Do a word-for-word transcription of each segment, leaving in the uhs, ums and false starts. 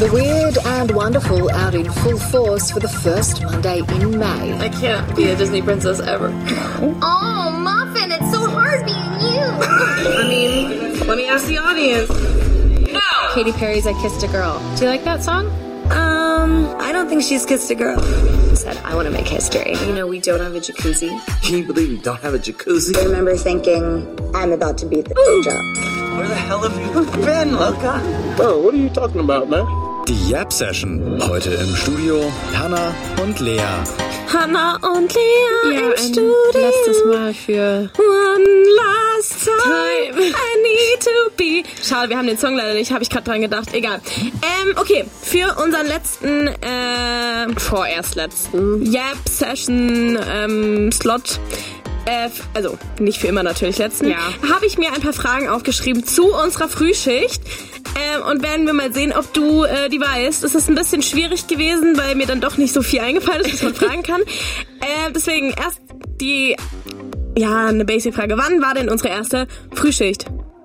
The weird and wonderful out in full force for the first Monday in May. I can't be a Disney princess ever. Oh, Muffin, it's so hard being you. I mean, let me ask the audience. No! Katy Perry's I Kissed a Girl. Do you like that song? Um, I don't think she's kissed a girl. Said, I want to make history. You know, we don't have a jacuzzi. Can you believe we don't have a jacuzzi? I remember thinking, I'm about to beat the job. Where the hell have you been, Loka? Oh, what are you talking about, man? Die Yap Session. Heute im Studio Hannah und Lea. Hannah und Lea Ja, im ein Studio. letztes Mal für One last time. Time. I need to be. Schade, wir haben den Song leider nicht, habe ich gerade dran gedacht. Egal. Ähm, okay, für unseren letzten, äh, vorerst letzten. Yap Session ähm, Slot. Äh, also nicht für immer natürlich letzten. Ja. Habe ich mir ein paar Fragen aufgeschrieben zu unserer Frühschicht. Ähm, und werden wir mal sehen, ob du äh, die weißt. Es ist ein bisschen schwierig gewesen, weil mir dann doch nicht so viel eingefallen ist, was man fragen kann. Äh, deswegen erst die, ja, eine Basic-Frage. Wann war denn unsere erste Frühschicht?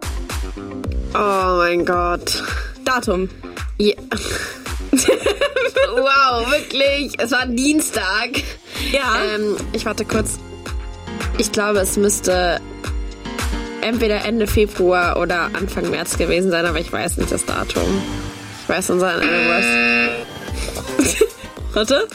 Oh mein Gott. Datum. Ja. Wow, wirklich. Es war Dienstag. Ja. Ähm, ich warte kurz. Ich glaube, es müsste entweder Ende Februar oder Anfang März gewesen sein, aber ich weiß nicht das Datum. Ich weiß unser irgendwas. Warte.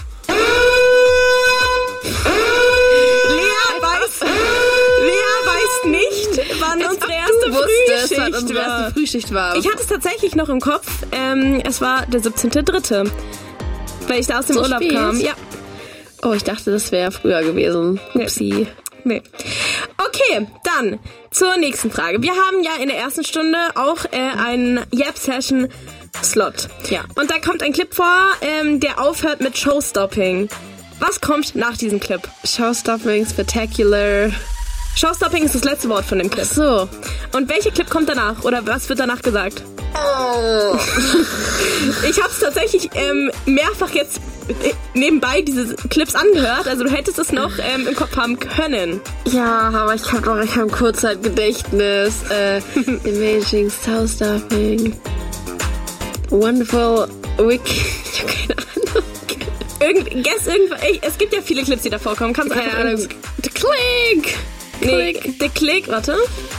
Lea weiß, Lea weiß nicht, wann unsere erste Wusstest, wann Frühschicht unsere war. erste Frühschicht war. Ich hatte es tatsächlich noch im Kopf. Ähm, es war der siebzehnte dritte Weil ich da aus dem So Urlaub spät? kam. Ja. Oh, ich dachte, das wäre früher gewesen. Upsi. Nee. Okay, dann zur nächsten Frage. Wir haben ja in der ersten Stunde auch äh, einen Yap-Session-Slot. Ja. Und da kommt ein Clip vor, ähm, der aufhört mit Showstopping. Was kommt nach diesem Clip? Showstopping, Spectacular. Showstopping ist das letzte Wort von dem Clip. Ach so. Und welcher Clip kommt danach? Oder was wird danach gesagt? Oh. Ich habe es tatsächlich ähm, mehrfach jetzt äh, nebenbei diese Clips angehört. Also du hättest es noch ähm, im Kopf haben können. Ja, aber ich habe doch ich hab ein Kurzzeitgedächtnis. Äh, Amazing Showstopping. Wonderful Wick. Ich habe keine Ahnung. Irgend, guess irgendwas. Es gibt ja viele Clips, die da vorkommen. Kannst du Keine einfach Ahnung. The Click. Nee, Click. der Klick, warte.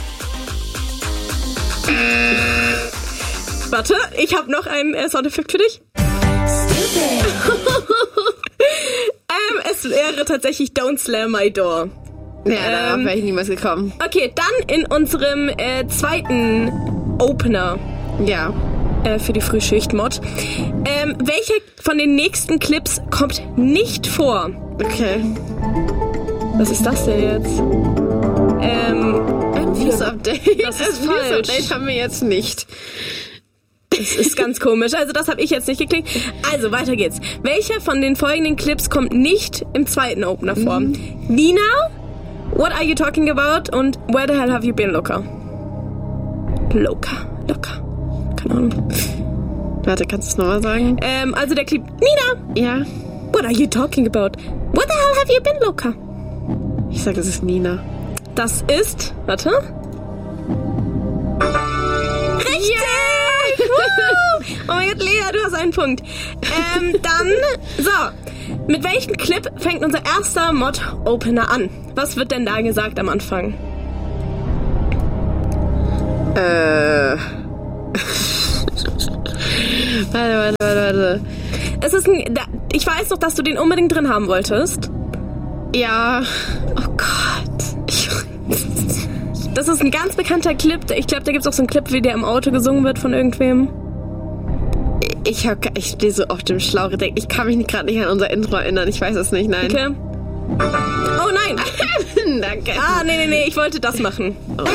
Warte, ich habe noch einen äh, Soundeffekt für dich. ähm, es wäre tatsächlich Don't Slam My Door. Ja, darauf Ähm, wäre ich niemals gekommen. Okay, dann in unserem äh, zweiten Opener Ja. äh, für die Frühschicht-Mod. Ähm, welcher von den nächsten Clips kommt nicht vor? Okay. Was ist das denn jetzt? Ähm, Ein News-Update. Das ist Ein falsch. News-Update haben wir jetzt nicht. Das ist ganz komisch. Also das habe ich jetzt nicht geklickt. Also weiter geht's. Welcher von den folgenden Clips kommt nicht im zweiten Opener vor? Mhm. Nina, What Are You Talking About? Und Where the Hell Have You Been, Loka? Loka, Loka. Keine Ahnung. Warte, kannst du es nochmal sagen? Ähm, also der Clip. Nina, Ja. What Are You Talking About? What the hell have you been, Loka? Ich sag, es ist Nina. Das ist... Warte. Richtig! Woo! Oh mein Gott, Lea, du hast einen Punkt. Ähm, dann... So. Mit welchem Clip fängt unser erster Mod-Opener an? Was wird denn da gesagt am Anfang? Äh... warte, warte, warte, warte. Es ist ein... Da, ich weiß noch, dass du den unbedingt drin haben wolltest. Ja. Oh Gott. Ich, das ist ein ganz bekannter Clip. Ich glaube, da gibt es auch so einen Clip, wie der im Auto gesungen wird von irgendwem. Ich hab, ich stehe so auf dem Schlauch gedacht. Ich kann mich gerade nicht an unser Intro erinnern. Ich weiß es nicht, nein. Okay. Oh nein. Danke. Ah, nee, nee, nee. Ich wollte das machen. Oh.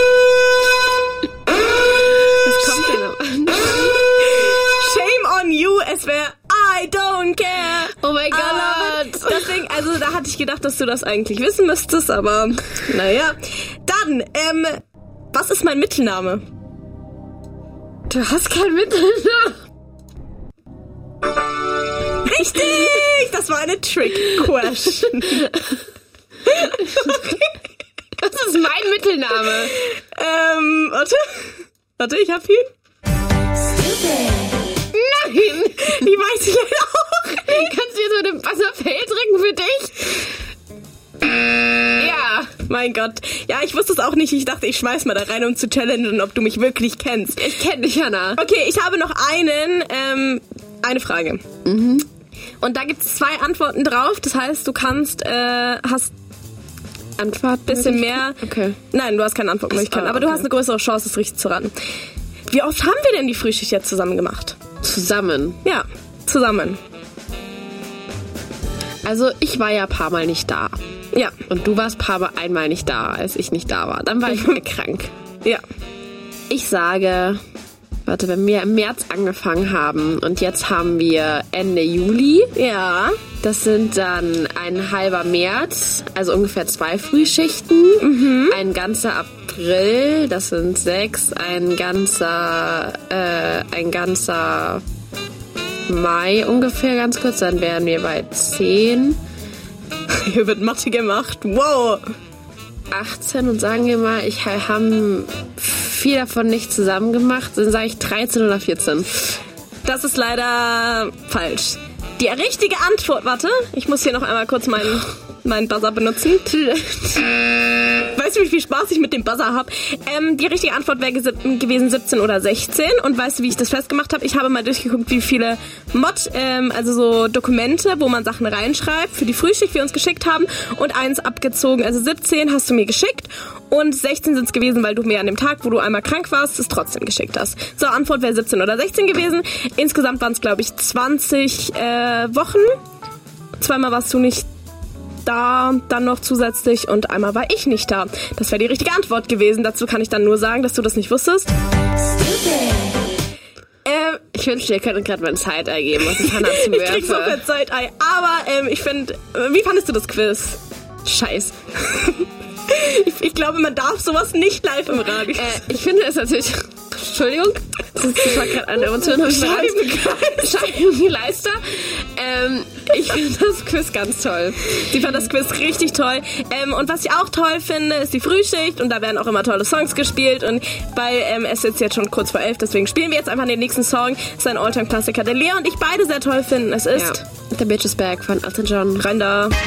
Was kommt denn am Anfang? Shame on you. Es wäre I don't care. Oh mein I love it. Deswegen, also da hatte ich gedacht, dass du das eigentlich wissen müsstest, aber naja. Dann, ähm, was ist mein Mittelname? Du hast keinen Mittelnamen. Richtig! Das war eine Trick-Question. Das ist mein Mittelname. ähm, warte. Warte, ich hab ihn. Nein! mein Gott. Ja, ich wusste es auch nicht. Ich dachte, ich schmeiß mal da rein, um zu challengen, ob du mich wirklich kennst. Ich kenne dich, Hannah. Okay, ich habe noch einen, ähm, eine Frage. Mhm. Und da gibt es zwei Antworten drauf. Das heißt, du kannst, äh, hast Antwort bisschen mehr. Okay. Nein, du hast keine Antwortmöglichkeit, Ah, aber du okay. hast eine größere Chance, es richtig zu raten. Wie oft haben wir denn die Frühschicht jetzt zusammen gemacht? Zusammen. Ja, zusammen. Also ich war ja ein paar Mal nicht da. Ja. Und du warst ein paar Mal einmal nicht da, als ich nicht da war. Dann war ich mal krank. Ja. Ich sage, warte, wenn wir im März angefangen haben und jetzt haben wir Ende Juli. Ja. Das sind dann ein halber März, also ungefähr zwei Frühschichten. Mhm. Ein ganzer April, das sind sechs. Ein ganzer, äh, ein ganzer Mai ungefähr, ganz kurz. Dann wären wir bei zehn. Hier wird Mathe gemacht. Wow. achtzehn und sagen wir mal, ich habe viel davon nicht zusammen gemacht. Dann sage ich dreizehn oder vierzehn. Das ist leider falsch. Die richtige Antwort, warte, ich muss hier noch einmal kurz meinen, meinen Buzzer benutzen. Weißt du, wie viel Spaß ich mit dem Buzzer habe? Ähm, die richtige Antwort wäre gewesen siebzehn oder sechzehn. Und weißt du, wie ich das festgemacht habe? Ich habe mal durchgeguckt, wie viele Mod, ähm, also so Dokumente, wo man Sachen reinschreibt, für die Frühschicht wir uns geschickt haben. Und eins abgezogen. Also siebzehn hast du mir geschickt. Und sechzehn sind es gewesen, weil du mir an dem Tag, wo du einmal krank warst, es trotzdem geschickt hast. So, Antwort wäre siebzehn oder sechzehn gewesen. Insgesamt waren es, glaube ich, zwanzig äh, Wochen. Zweimal warst du nicht da, dann noch zusätzlich und einmal war ich nicht da. Das wäre die richtige Antwort gewesen. Dazu kann ich dann nur sagen, dass du das nicht wusstest. Äh, Ich wünschte, ihr könntet gerade mal ein Side-Eye geben, was ich Hannah zu ich krieg so werfe. viel Zeit-Ei. Aber ähm, ich finde, äh, wie fandest du das Quiz? Scheiß. Ich, ich glaube, man darf sowas nicht live im Radio. Äh, ich finde es natürlich... Entschuldigung, das, ist, das war gerade eine Emotion. Scheibengleister. Scheibengleister. Ähm, ich finde das Quiz ganz toll. Sie fand das Quiz richtig toll. Ähm, und was ich auch toll finde, ist die Frühschicht. Und da werden auch immer tolle Songs gespielt. Und weil ähm, es ist jetzt schon kurz vor elf, deswegen spielen wir jetzt einfach den nächsten Song. Das ist ein Alltime-Klassiker, der Lea und ich beide sehr toll finden. Es ist Ja. The Bitch is Back von Elton John. Rein da.